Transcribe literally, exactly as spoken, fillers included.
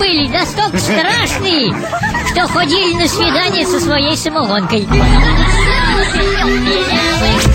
были настолько страшные, что ходили на свидание со своей самогонкой.